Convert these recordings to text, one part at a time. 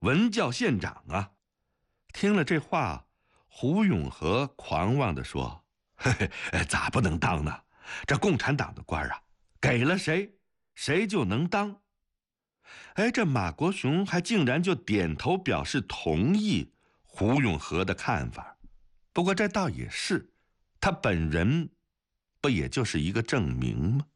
文教县长啊！听了这话，胡永和狂妄地说：“嘿嘿，咋不能当呢？这共产党的官啊，给了谁，谁就能当。”哎，这马国雄还竟然就点头表示同意胡永和的看法。不过这倒也是，他本人不也就是一个证明吗？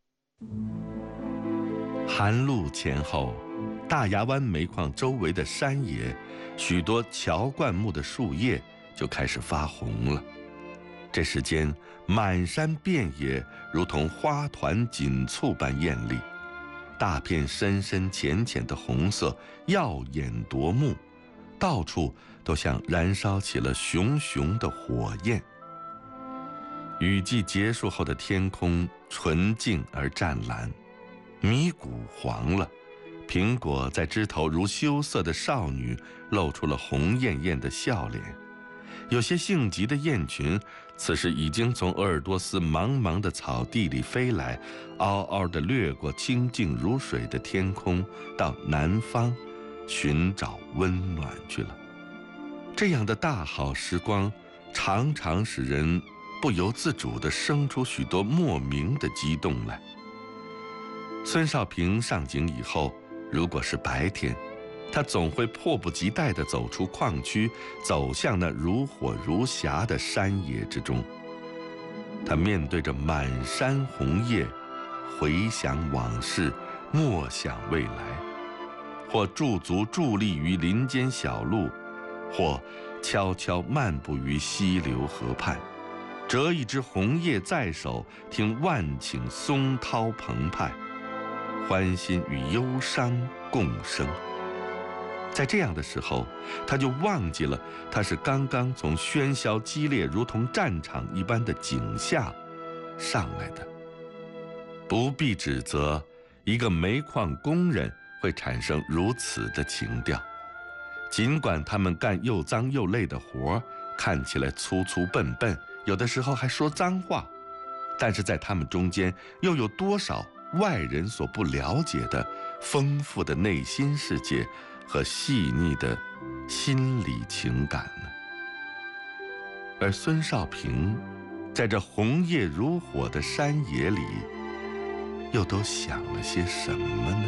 韩露前后，大牙湾煤矿周围的山野，许多乔灌木的树叶就开始发红了。这时间，满山遍野如同花团锦簇般艳丽，大片深深浅浅的红色耀眼夺目，到处都像燃烧起了熊熊的火焰。雨季结束后的天空纯净而湛蓝，米谷黄了，苹果在枝头如羞涩的少女露出了红艳艳的笑脸。有些性急的雁群此时已经从鄂尔多斯茫茫的草地里飞来，嗷嗷地掠过清静如水的天空，到南方寻找温暖去了。这样的大好时光常常使人不由自主地生出许多莫名的激动来。孙少平上井以后，如果是白天，他总会迫不及待地走出矿区，走向那如火如霞的山野之中。他面对着满山红叶，回想往事，默想未来，或驻足伫立于林间小路，或悄悄漫步于溪流河畔，折一枝红叶在手，听万顷松涛澎湃，欢欣与忧伤共生。在这样的时候，他就忘记了他是刚刚从喧嚣激烈如同战场一般的井下上来的。不必指责一个煤矿工人会产生如此的情调，尽管他们干又脏又累的活，看起来粗粗笨笨，有的时候还说脏话，但是在他们中间又有多少外人所不了解的丰富的内心世界和细腻的心理情感呢？而孙少平在这红叶如火的山野里，又都想了些什么呢？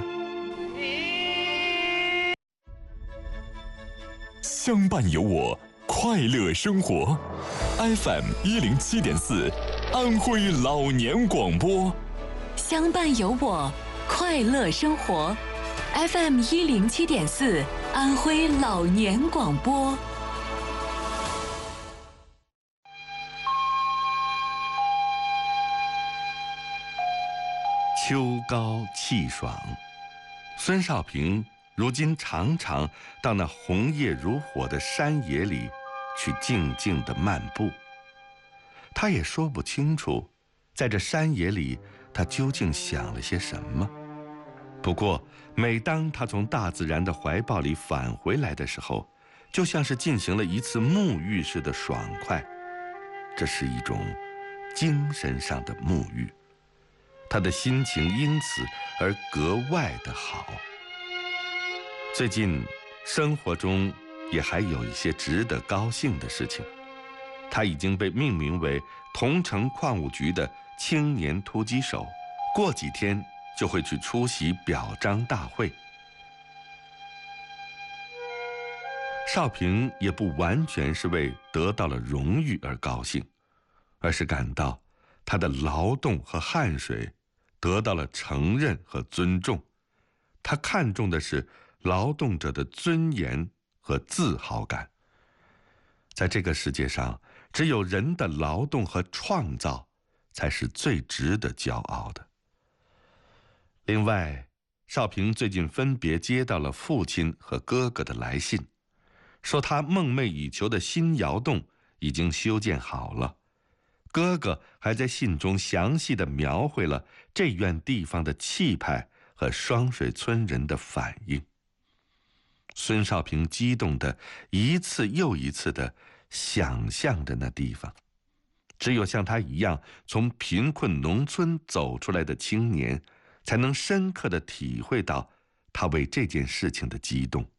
相伴有我，快乐生活。FM107.4，安徽老年广播。 相伴有我，快乐生活。FM107.4，安徽老年广播。 秋高气爽，孙少平如今常常到那红叶如火的山野里去静静地漫步。他也说不清楚，在这山野里他究竟想了些什么。不过每当他从大自然的怀抱里返回来的时候，就像是进行了一次沐浴似的爽快。这是一种精神上的沐浴，他的心情因此而格外的好。最近生活中也还有一些值得高兴的事情。他已经被命名为桐城矿务局的青年突击手，过几天就会去出席表彰大会。少平也不完全是为得到了荣誉而高兴，而是感到他的劳动和汗水得到了承认和尊重。他看重的是劳动者的尊严和自豪感。在这个世界上，只有人的劳动和创造才是最值得骄傲的。另外，少平最近分别接到了父亲和哥哥的来信，说他梦寐以求的新窑洞已经修建好了。哥哥还在信中详细地描绘了这院地方的气派和双水村人的反应。孙少平激动地一次又一次地想象着那地方。只有像他一样从贫困农村走出来的青年，才能深刻地体会到他为这件事情的激动。